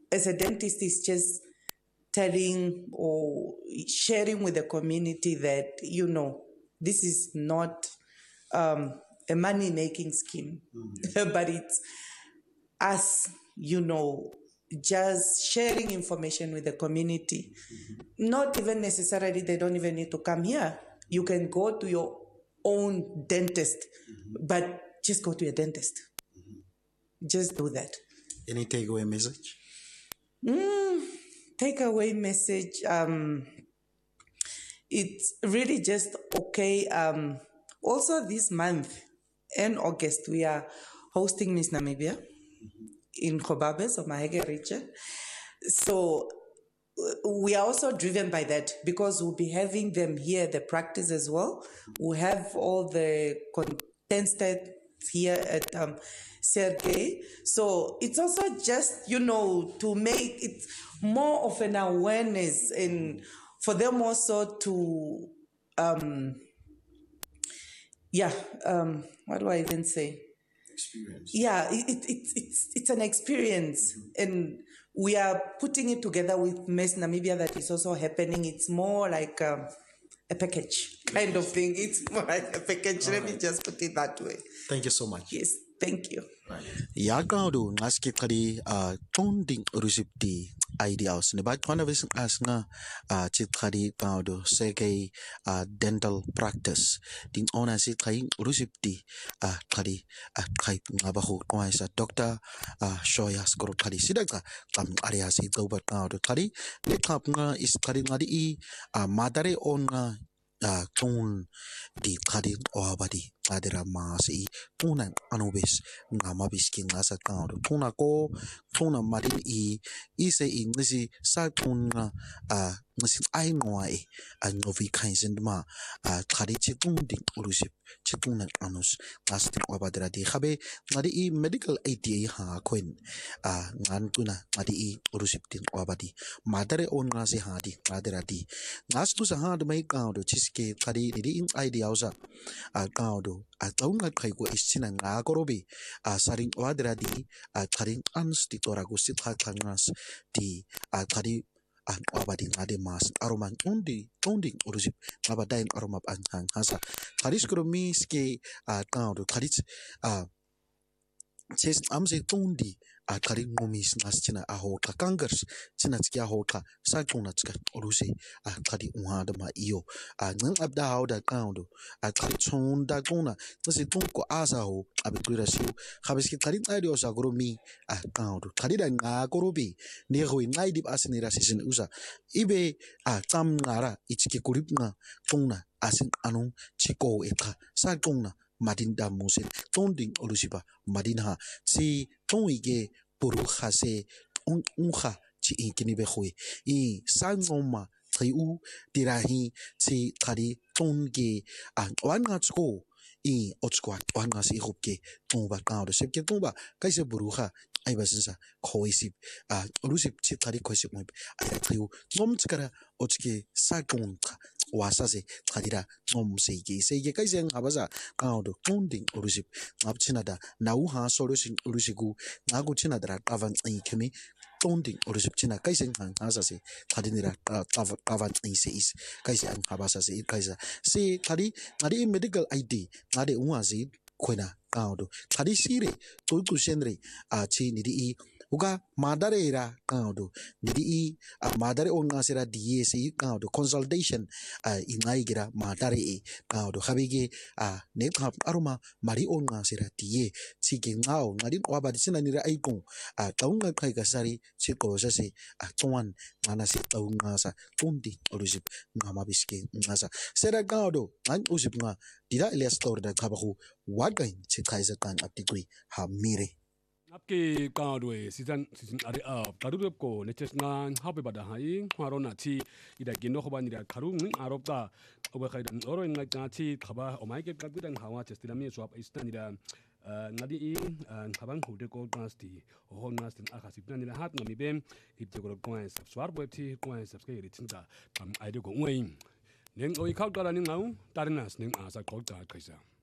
as a dentist, is just telling or sharing with the community that, this is not a money-making scheme, but it's us, just sharing information with the community. Not even necessarily, they don't even need to come here. You can go to your own dentist, but just go to your dentist. Just do that. Any takeaway message? Takeaway message, it's really just okay. Also this month in August, we are hosting Miss Namibia in Kobabes of Mahege region. So we are also driven by that because we'll be having them here, the practice as well. We have all the contested here at Sergei. So it's also just, to make it more of an awareness and for them also to, what do I even say? Experience. Yeah, it's an experience, and we are putting it together with Miss Namibia that is also happening. It's more like a package kind of thing. It's more like a package. Let me just put it that way. Thank you so much. Yes, thank you. Ya kaudu ngaski kadi tonding rusipti ideas ne ba twana vis asnga chit kadi kaudu seke dental practice ding ona si kai rusipti kadi kai ngabahu kwaisa Dr. Shoya skoro kadi sidaka kam area si gobat kaudu kadi le kap nga is kadi ngadi I madare on nga tun di kadi oabadi adera masi tunan anubis ngamabis king asa kaudu tuna ko tuna marin I ngisi sa tuna ngisi ai noai novi kainsin ma kadi chitun ding urusip chitunan anus ngastin oabadera di khabe ngadi medical ATA ha koin ngan tuna ngadi urusip din oabadi madare on ngasi hadi adera di ngastu sa hard mai kaudu chiske kadi di idea usa kaudu taunga kai ko isina nga korobi saring wadra di karing ans di torago sit khangas di kadi abadi ngade mas aroman tondi urusip abadain aromap anhang hasa karis kromi ske kaudu karis says amse tondi kari ngomis nas china ahoka kangers china tskia hoka sa tuna tska orusi kari unhada ma iyo ngang abda hauda kaundo kari chonda tuna tsi tunko asa ho abitira siu khabeski kari aidio sa goromi kaundo kari da nga gorobi ne hoi ngai dip asinira sisin usa ibe tam ngara ichki kurip nga tuna asin anu chiko ekha sa tuna madinda musin tonding olusiba madinha si tonige puru khase unkha chi inkini be khoi sangoma triu tirahi si khadi tonge wanga tsko otskwa wanga si hopke tonba kaado sepke tonba kaise buruha aibasinsa khoisip olusip chi khadi khoisip mo ai triu nomtskara otske sakonka wasase khadira nomseige seige kaise ngabaza kaado tonding olusip ngapchinada nau ha solution olusigu ngaku chinadra kavan ikemi tonding olusip china kaise ngasase khadinira kavan ise is kaise ngabasa se kaisa se khadi medical ID ngade unwazi khoina kaado khadi sire to senre chi nidi uga madare ra kaado nidi madare on ngasira DSE kaado consultation ingai gira madare kaado khabige ne khap aroma mari on ngasira die chige ngao ngadi wabadi sina nira aikon taunga khai kasari chiko sase twan mana se taunga sa tundi orusip ngama biske ngasa sera kaado an usip nga dira elias store da khabahu wagain chithaisa kan aptikui ha mire आपके कांडवे season अरे तारुप को नेचेस ना हापे बड़ा high हमारो नाची इधर गिनो खबा निरा खारू आरोप का अब खाई और इन नाची खबा ओमाई के कभी रंग हवा चेस्टिला में स्वाप इस्ता निरा nadi habang hude ko pasti ho nastin akasip na nila hat ngami bem ipte ko coins subscribe web ti coins subscribe ritsinda kam aido ko ngoi neng oi khau ta la ning nau tarinas ning asa ko ta kaisa